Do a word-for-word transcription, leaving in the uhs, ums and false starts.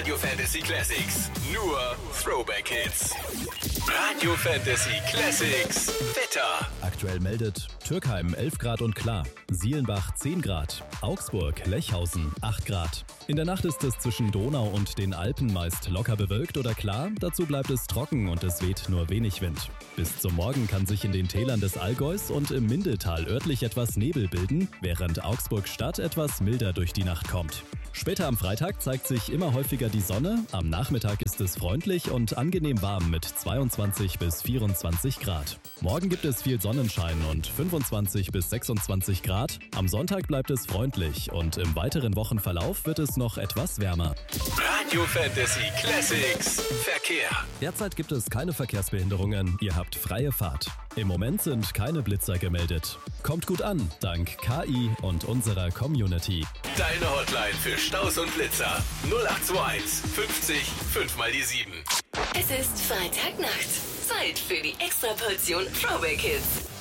Radio Fantasy Classics. Nur Throwback Hits. Radio Fantasy Classics. Wetter. Aktuell meldet Türkheim elf Grad und klar, Sielenbach zehn Grad, Augsburg, Lechhausen acht Grad. In der Nacht ist es zwischen Donau und den Alpen meist locker bewölkt oder klar, dazu bleibt es trocken und es weht nur wenig Wind. Bis zum Morgen kann sich in den Tälern des Allgäus und im Mindeltal örtlich etwas Nebel bilden, während Augsburg Stadt etwas milder durch die Nacht kommt. Später am Freitag zeigt sich immer häufiger die Sonne, am Nachmittag ist es freundlich und angenehm warm mit zweiundzwanzig bis vierundzwanzig Grad. Morgen gibt es viel Sonnenschein und fünfundzwanzig bis sechsundzwanzig Grad. Am Sonntag bleibt es freundlich und im weiteren Wochenverlauf wird es noch etwas wärmer. Radio Fantasy Classics. Verkehr. Derzeit gibt es keine Verkehrsbehinderungen, ihr habt freie Fahrt. Im Moment sind keine Blitzer gemeldet. Kommt gut an, dank K I und unserer Community. Deine Hotline für Staus und Blitzer. null acht zwei eins fünfzig fünf mal die sieben. Es ist Freitagnacht. Zeit für die Extraportion Throwback Hits.